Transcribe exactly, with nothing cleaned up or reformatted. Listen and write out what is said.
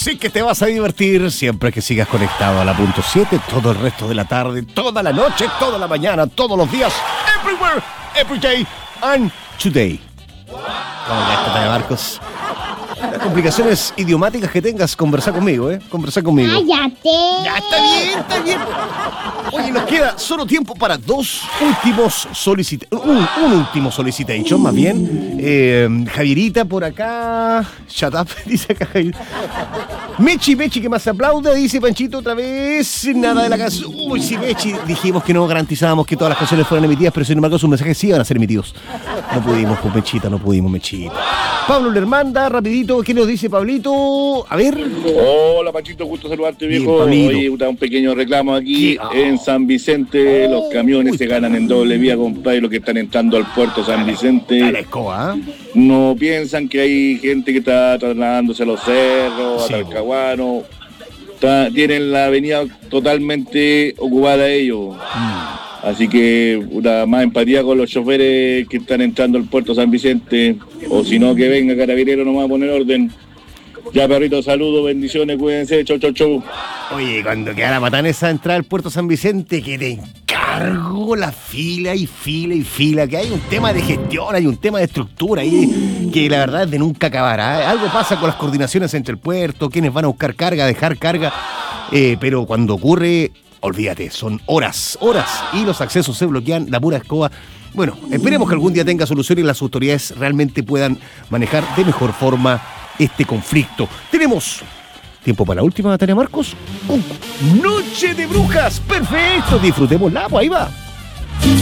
Así que te vas a divertir siempre que sigas conectado a la punto siete, todo el resto de la tarde, toda la noche, toda la mañana, todos los días, everywhere, every day, and today. ¿Cómo que esto, Tania Marcos? Las complicaciones idiomáticas que tengas, conversa conmigo, ¿eh? Conversa conmigo. ¡Cállate! Ya, está bien, está bien. Oye, nos queda solo tiempo para dos últimos solicitations. Un, un último solicitation, más bien. Eh, Javierita por acá. Shut up, dice acá Javier. Mechi, Mechi, que más aplaude, dice Panchito otra vez. Nada de la canción. Uy, sí, Mechi. Dijimos que no garantizábamos que todas las canciones fueran emitidas, pero sin embargo sus mensajes sí iban a ser emitidos. No pudimos, pues Mechita, no pudimos, Mechita. Pablo le manda, rapidito. ¿Qué nos dice Pablito? A ver. Hola, Panchito, gusto saludarte, viejo. Bien, Oye, un pequeño reclamo aquí. Oh. En San Vicente, oh. los camiones Uy, se ganan en doble vía, compadre, los que están entrando al puerto San Vicente. Dale, escoba, ¿eh? No piensan que hay gente que está trasladándose a los cerros, Sí, a Talcahuano. Está, tienen la avenida totalmente ocupada ellos. Mm. Así que una más empatía con los choferes que están entrando al puerto San Vicente, o si no, que venga Carabinero nomás a poner orden. Ya, perrito, saludos, bendiciones, cuídense, chau, chau, chau. Oye, cuando queda la patana esa entrada al puerto San Vicente, que te encargo la fila y fila y fila, que hay un tema de gestión, hay un tema de estructura ahí, que la verdad es de nunca acabar, ¿eh? Algo pasa con las coordinaciones entre el puerto, quienes van a buscar carga, dejar carga, eh, pero cuando ocurre... Olvídate, son horas, horas, y los accesos se bloquean, la pura escoba. Bueno, esperemos que algún día tenga solución y las autoridades realmente puedan manejar de mejor forma este conflicto. Tenemos tiempo para la última, Tania Marcos. Uh, Noche de Brujas, perfecto, disfrutémosla, pues ahí va.